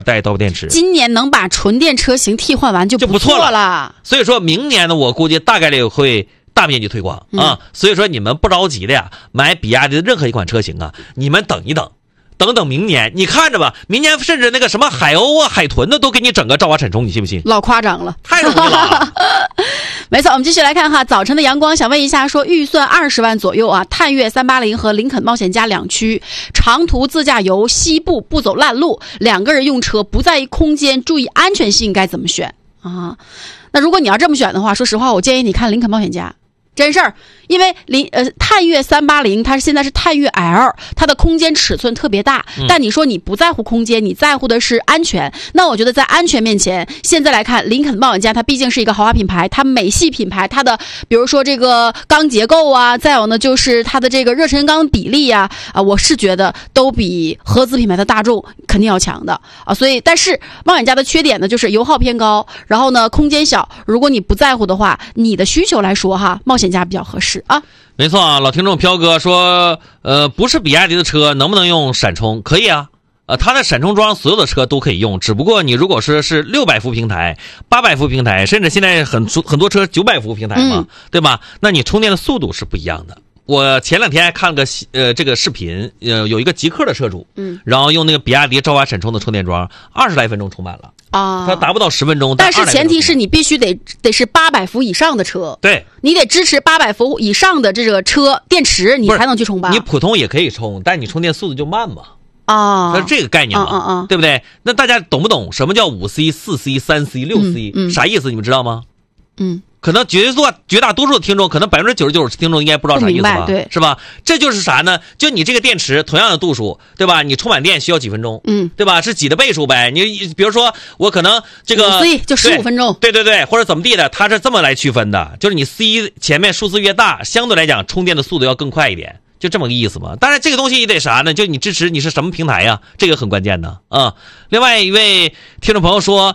带刀电池。 今年能把纯电车型替换完就不错了。 所以说明年呢，我估计大概率会大面积推广啊。所以说你们不着急的呀，买比亚迪的任何一款车型啊，你们等一等。等明年，你看着吧，明年甚至那个什么海鸥啊、海豚的都给你整个兆华闪充，你信不信？ 老夸张了， 太容易了。 没错，我们继续来看哈，早晨的阳光想问一下，说预算20万左右啊，探岳380和林肯冒险家2驱，长途自驾游，西部不走烂路，2个人用车，不在意空间，注意安全性，该怎么选啊？那如果你要这么选的话，说实话，我建议你看林肯冒险家。真事儿，因为探岳380它现在是探岳 L， 它的空间尺寸特别大，但你说你不在乎空间，你在乎的是安全，那我觉得在安全面前，现在来看林肯冒险家它毕竟是一个豪华品牌，它美系品牌，它的比如说这个钢结构啊，再有呢就是它的这个热成钢比例啊，我是觉得都比合资品牌的大众肯定要强的啊，所以但是冒险家的缺点呢就是油耗偏高，然后呢空间小，如果你不在乎的话，你的需求来说哈，冒险家比较合适啊。 没错啊，老听众飘哥说，不是比亚迪的车能不能用闪充？可以啊，它的闪充桩所有的车都可以用，只不过你如果是600伏平台、800伏平台，甚至现在很多车900伏平台嘛，对吧？那你充电的速度是不一样的。我前2天还看了个这个视频，有一个极客的车主，然后用那个比亚迪兆华闪充的充电桩，20来分钟充满了。它达不到10分钟， 但是前提是你必须得是800伏以上的车， 对， 你得支持800伏以上的这个车电池，你才能去充吧？ 你普通也可以充，但你充电速度就慢嘛。 它是这个概念嘛，对不对？那大家懂不懂什么叫5C、4C、3C、6C？啥意思？你们知道吗？可能绝大多数的听众，可能99%听众应该不知道啥意思吧？ 对， 是吧？这就是啥呢？就你这个电池同样的度数，对吧？你充满电需要几分钟？对吧？是几的倍数呗？你比如说，我可能这个 C 就15分钟， 对，或者怎么地的，它是这么来区分的，就是你 C 前面数字越大，相对来讲充电的速度要更快一点。就这么个意思嘛。当然这个东西也得啥呢？就你支持你是什么平台呀，这个很关键的啊。另外一位听众朋友说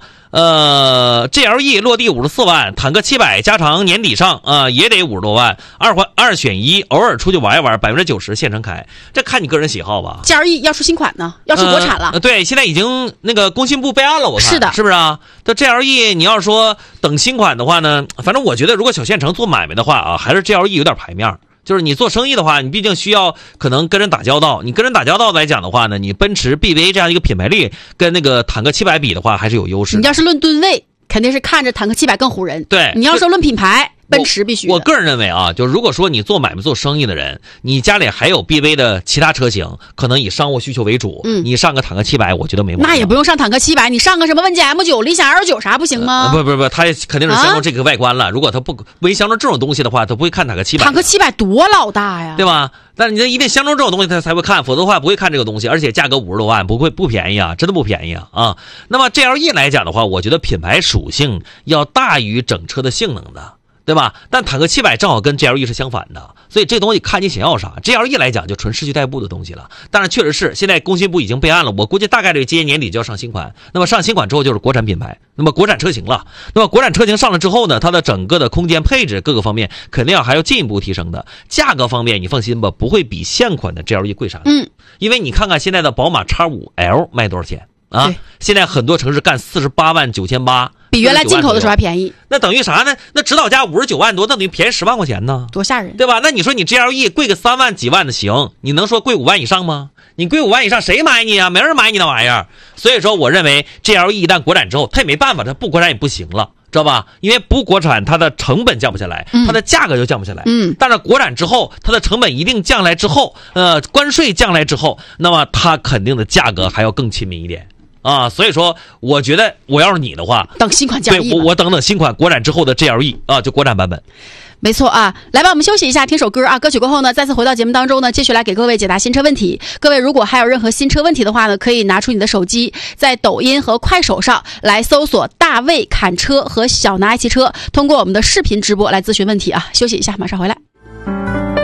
GLE 落地54万，坦克700加长年底上也得50多万，2选1，偶尔出去玩一玩，90%现成开，这看你个人喜好吧。 GLE 要出新款呢，要出国产了。 对，现在已经那个工信部备案了，我看是的， 是不是啊？这 GLE 你要说等新款的话呢，反正我觉得如果小县城做买卖的话啊，还是 GLE 有点牌面。就是你做生意的话，你毕竟需要可能跟人打交道，你跟人打交道来讲的话呢，你奔驰 BBA 这样一个品牌力跟那个坦克700比的话还是有优势。 你要是论吨位，肯定是看着坦克700更唬人。 对， 你要说论品牌，奔驰必须。 我个人认为啊，就如果说你做买卖做生意的人，你家里还有 BBA 的其他车型，可能以商务需求为主，你上个坦克700，我觉得没毛病。 那也不用上坦克700，你上个什么问界 M9、理想 L9啥不行吗？ 不，他肯定是相中这个外观了。如果他不没相中这种东西的话，他不会看坦克700。 坦克700多老大呀， 对吧？但你一定相中这种东西他才会看，否则的话不会看这个东西，而且价格50多万，不便宜啊，真的不便宜啊。那么 GLE 来讲的话，我觉得品牌属性要大于整车的性能的。对吧？但坦克700正好跟 GLE 是相反的，所以这东西看你想要啥。GLE 来讲就纯市区代步的东西了，但是确实是现在工信部已经备案了，我估计大概率今年年底就要上新款。那么上新款之后就是国产品牌，那么国产车型了。那么国产车型上了之后呢，它的整个的空间配置各个方面肯定还要进一步提升的。价格方面你放心吧，不会比现款的 GLE 贵啥的。因为你看看现在的宝马 X5L 卖多少钱啊？现在很多城市干48万9800。 比原来进口的时候还便宜， 那等于啥呢？那指导价59万多，那等于便宜10万块钱呢， 多吓人， 对吧？那你说你 GLE 贵个3万几万的行，你能说贵5万以上吗？你贵5万以上谁买你啊？没人买你那玩意儿。所以说我认为 GLE 一旦国产之后，它也没办法，它不国产也不行了，知道吧？因为不国产它的成本降不下来，它的价格就降不下来。但是国产之后，它的成本一定降来之后，关税降来之后，那么它肯定的价格还要更亲民一点。所以说我觉得我要是你的话， 等新款降低，对，我等新款国产之后的 GLE 就国产版本。 没错啊，来吧，我们休息一下，听首歌啊。歌曲过后呢，再次回到节目当中呢，继续来给各位解答新车问题。各位如果还有任何新车问题的话呢，可以拿出你的手机，在抖音和快手上来搜索大卫侃车和小拿爱汽车，通过我们的视频直播来咨询问题啊。休息一下，马上回来。